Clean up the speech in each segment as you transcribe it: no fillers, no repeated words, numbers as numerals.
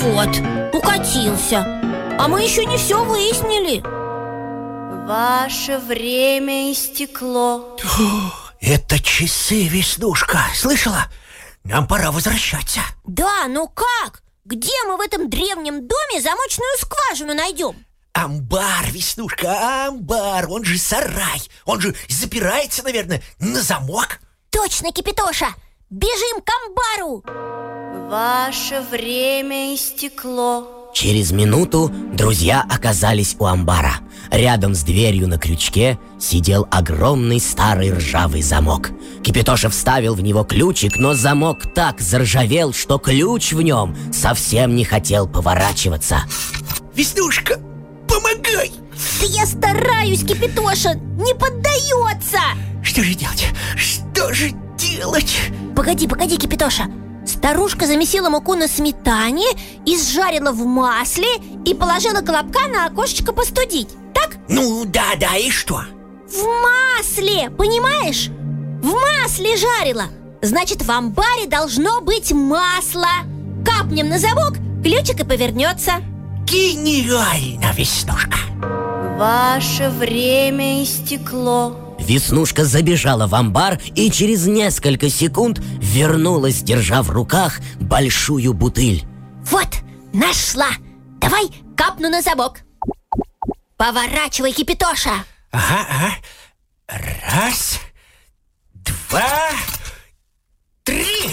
Вот, укатился. А мы еще не все выяснили. Ваше время истекло. Это часы, Веснушка, слышала? Нам пора возвращаться. Да, ну как? Где мы в этом древнем доме замочную скважину найдем? Амбар, Веснушка, амбар, он же сарай. Он же запирается, наверное, на замок. Точно, Кипитоша, бежим к амбару. Ваше время истекло. Через минуту друзья оказались у амбара. Рядом с дверью на крючке сидел огромный старый ржавый замок. Кипитоша вставил в него ключик, но замок так заржавел, что ключ в нем совсем не хотел поворачиваться. Веснушка, помогай! Да я стараюсь, Кипитоша, не поддается. Что же делать? Что же делать? Погоди, Кипитоша. Старушка замесила муку на сметане, изжарила в масле и положила колобка на окошечко постудить. Так? Ну, да, и что? В масле, понимаешь? В масле жарила. Значит, в амбаре должно быть масло. Капнем на замок, ключик и повернется. Гениально, Веснушка. Ваше время истекло. Веснушка забежала в амбар и через несколько секунд вернулась, держа в руках большую бутыль. Вот, нашла. Давай капну на замок. Поворачивай, Кипитоша. Ага. Раз, два, три.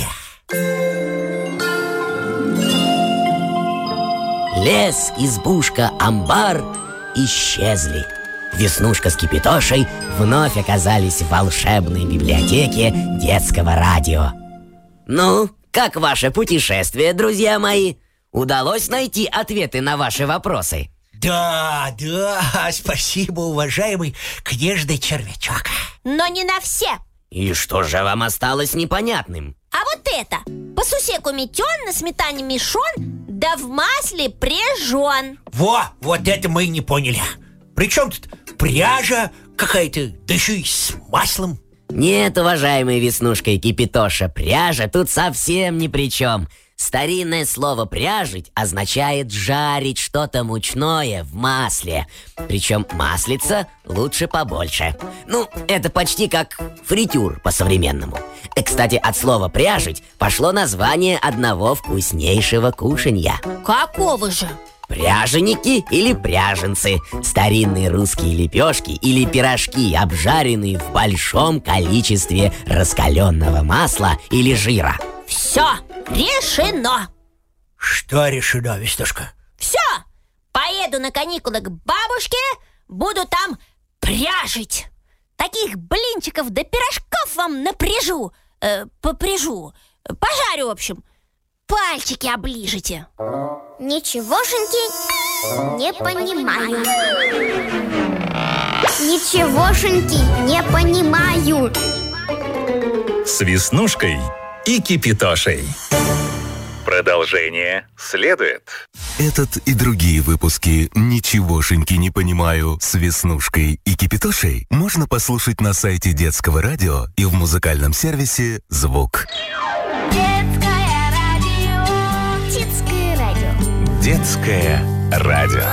Лес, избушка, амбар исчезли. Веснушка с Кипитошей вновь оказались в волшебной библиотеке детского радио. Ну, как ваше путешествие, друзья мои? Удалось найти ответы на ваши вопросы? Да, спасибо, уважаемый книжный червячок. Но не на все. И что же вам осталось непонятным? А вот это: по сусеку метен, на сметане мешон, да в масле пряжен. Вот это мы не поняли. Причем тут пряжа какая-то, да еще и с маслом? Нет, уважаемый Веснушка и Кипитоша, пряжа тут совсем ни при чем. Старинное слово «пряжить» означает жарить что-то мучное в масле. Причем маслица лучше побольше. Ну, это почти как фритюр по-современному. Кстати, от слова «пряжить» пошло название одного вкуснейшего кушанья. Какого же? Пряженики или пряженцы. Старинные русские лепешки или пирожки, обжаренные в большом количестве раскаленного масла или жира. Все, решено. Что решено, Веснушка? Все, поеду на каникулы к бабушке, буду там пряжить. Таких блинчиков да пирожков вам напряжу. Попряжу. Пожарю, в общем. Пальчики оближите. Ничегошеньки не понимаю. Ничегошеньки не понимаю. С Веснушкой и Кипитошей. Продолжение следует. Этот и другие выпуски «Ничегошеньки не понимаю» с Веснушкой и Кипитошей можно послушать на сайте детского радио и в музыкальном сервисе «Звук». Детское радио. Детское радио. Детское радио.